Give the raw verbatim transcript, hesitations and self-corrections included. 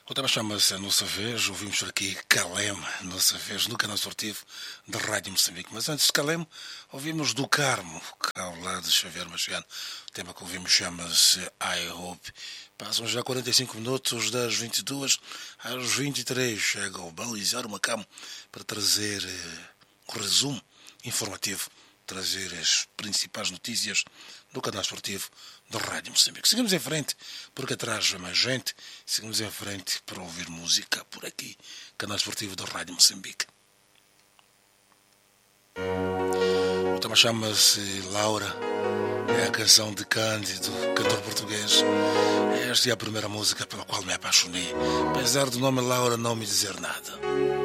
O tema chama-se A Nossa Vez. Ouvimos aqui Calema, Nossa Vez, no canal esportivo da Rádio Moçambique. Mas antes de Calema, ouvimos do Carmo, ao lado de Xavier Machado. O tema que ouvimos chama-se I Hope. Passam já quarenta e cinco minutos das vinte e duas às vinte e três. Chega o Balizar Macamo para trazer um resumo informativo, trazer as principais notícias do canal esportivo da Rádio Moçambique. Seguimos em frente, porque atrás vem mais gente. Seguimos em frente para ouvir música por aqui. Canal esportivo da Rádio Moçambique. O tema chama-se Laura. É a canção de Cândido, cantor português. Esta é a primeira música pela qual me apaixonei. Apesar do nome Laura não me dizer nada.